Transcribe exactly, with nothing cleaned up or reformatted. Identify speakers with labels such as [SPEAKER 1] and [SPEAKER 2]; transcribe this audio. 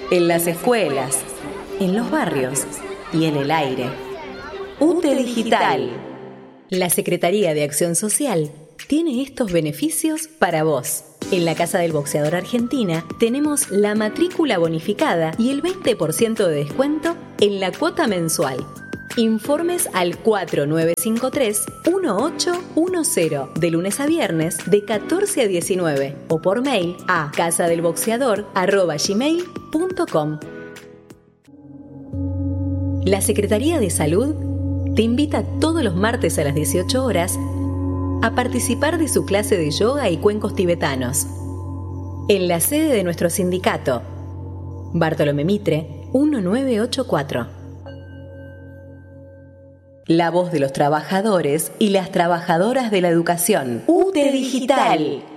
[SPEAKER 1] en las escuelas, en los barrios y en el aire. U T E Digital. La Secretaría de Acción Social tiene estos beneficios para vos. En la Casa del Boxeador Argentina tenemos la matrícula bonificada y el veinte por ciento de descuento en la cuota mensual. Informes al cuatro nueve cinco tres, uno ocho uno cero de lunes a viernes de catorce a diecinueve o por mail a casadelboxeador arroba gmail punto com. La Secretaría de Salud te invita todos los martes a las dieciocho horas a participar de su clase de yoga y cuencos tibetanos en la sede de nuestro sindicato, Bartolomé Mitre, mil novecientos ochenta y cuatro. La voz de los trabajadores y las trabajadoras de la educación. U T E Digital.